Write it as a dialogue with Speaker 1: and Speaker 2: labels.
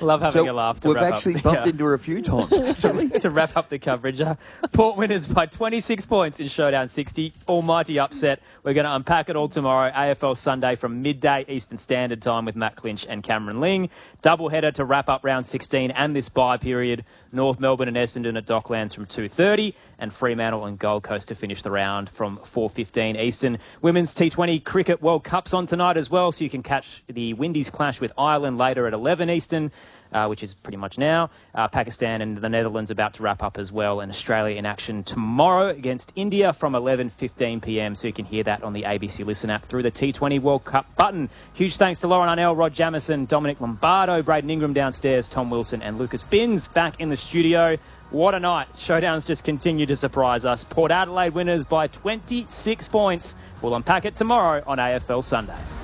Speaker 1: Love having a laugh.
Speaker 2: We've actually bumped into her a few times.
Speaker 1: To wrap up the coverage, Port winners by 26 points in Showdown 60. Almighty upset. We're going to unpack it all tomorrow. AFL Sunday from midday Eastern Standard Time with Matt Clinch and Cameron Ling. Doubleheader to wrap up round 16 and this bye period. North Melbourne and Essendon at Docklands from 2:30 and Fremantle and Gold Coast to finish the round from 4:15 Eastern. Women's T20 Cricket World Cup's on tonight as well, so you can catch the Windies clash with Ireland later at 11 Eastern. Which is pretty much now. Pakistan and the Netherlands about to wrap up as well, and Australia in action tomorrow against India from 11:15 p.m. So you can hear that on the ABC Listen app through the T20 World Cup button. Huge thanks to Lauren Arnell, Rod Jamieson, Dominic Lombardo, Braden Ingram downstairs, Tom Wilson and Lucas Binns back in the studio. What a night. Showdowns just continue to surprise us. Port Adelaide winners by 26 points. We'll unpack it tomorrow on AFL Sunday.